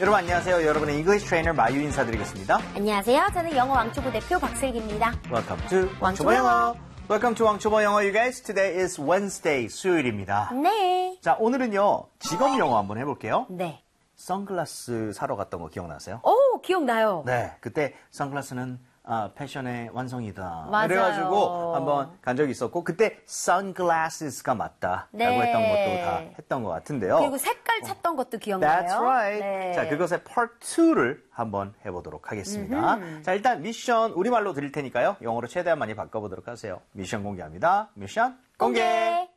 여러분 안녕하세요. 여러분의 English Trainer 마유 인사드리겠습니다. 안녕하세요. 저는 영어 왕초보 대표 박슬기입니다. Welcome to 왕초보 영어. Welcome to 왕초보 영어, you guys. Today is Wednesday, 수요일입니다. 네. 자, 오늘은요, 직업 영어 한번 해볼게요. 네. 선글라스 사러 갔던 거 기억나세요? 오, 기억나요. 네, 그때 선글라스는 패션의 완성이다. 맞아요. 그래가지고 한번 간 적이 있었고, 그때 sunglasses가 맞다라고 네. 했던 것도 다 했던 것 같은데요. 그리고 색깔 찾던 것도 기억나요. That's right. 네. 자, 그것의 part 2를 한번 해보도록 하겠습니다. 자, 일단 미션 우리말로 드릴 테니까요. 영어로 최대한 많이 바꿔보도록 하세요. 미션 공개합니다. 미션 공개!